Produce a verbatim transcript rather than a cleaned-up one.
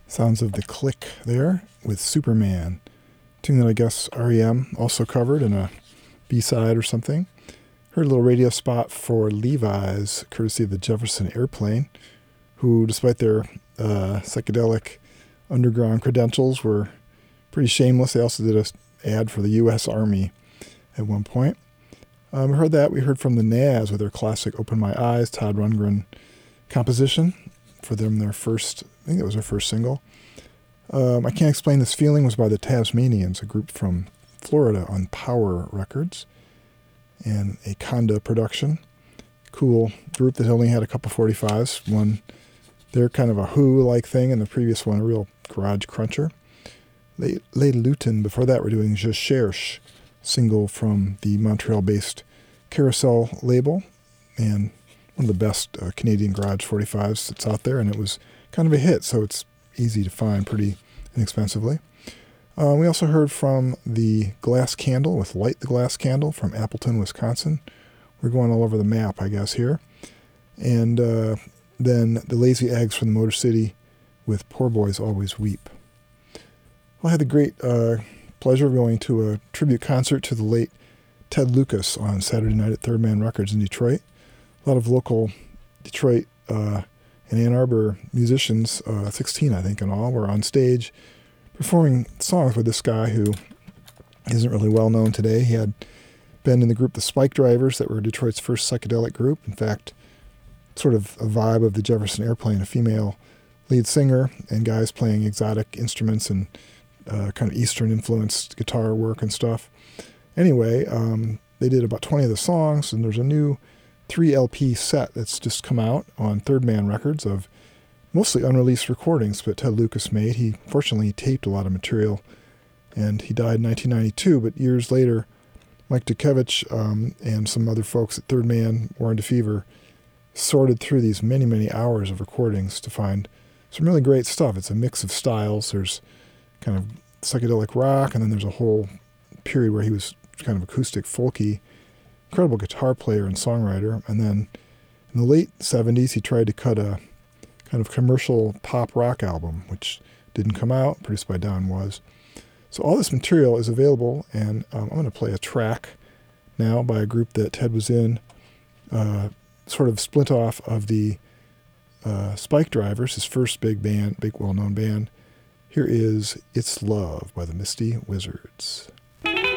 Sounds of The Click there with Superman, tune that I guess R E M also covered in a B-side or something. Heard a little radio spot for Levi's, courtesy of the Jefferson Airplane, who, despite their uh, psychedelic underground credentials, were pretty shameless. They also did an ad for the U S Army at one point. Um, we heard that. We heard from the Nazz with their classic Open My Eyes, Todd Rundgren composition for them, their first, I think that was their first single. Um, I Can't Explain This Feeling was by the Tasmanians, a group from Florida on Power Records, and a Conda production. Cool group that only had a couple forty-fives. One, they're kind of a Who-like thing, and the previous one, a real garage cruncher. Les Lutin, before that, we're doing Je Cherche, single from the Montreal-based Carousel label, and one of the best uh, Canadian garage forty-fives that's out there, and it was kind of a hit, so it's easy to find pretty inexpensively. Uh, we also heard from the Glass Candle with Light the Glass Candle from Appleton, Wisconsin. We're going all over the map, I guess, here. And uh, then the Lazy Eggs from the Motor City with Poor Boys Always Weep. Well, I had the great uh, pleasure of going to a tribute concert to the late Ted Lucas on Saturday night at Third Man Records in Detroit. A lot of local Detroit uh, and Ann Arbor musicians, uh, sixteen I think in all, were on stage performing songs with this guy who isn't really well known today. He had been in the group The Spike Drivers that were Detroit's first psychedelic group. In fact, sort of a vibe of the Jefferson Airplane, a female lead singer and guys playing exotic instruments and uh, kind of Eastern-influenced guitar work and stuff. Anyway, um, they did about twenty of the songs, and there's a new three L P set that's just come out on Third Man Records of mostly unreleased recordings that Ted Lucas made. He fortunately taped a lot of material, and he died in nineteen ninety-two, but years later, Mike Dukevich um, and some other folks at Third Man, Warren DeFever, sorted through these many, many hours of recordings to find some really great stuff. It's a mix of styles. There's kind of psychedelic rock, and then there's a whole period where he was kind of acoustic, folky, incredible guitar player and songwriter. And then in the late seventies, he tried to cut a kind of commercial pop rock album, which didn't come out, produced by Don Was. So all this material is available, and um, I'm going to play a track now by a group that Ted was in, uh, sort of split off of the uh, Spike Drivers, his first big band, big well-known band. Here is It's Love by the Misty Wizards.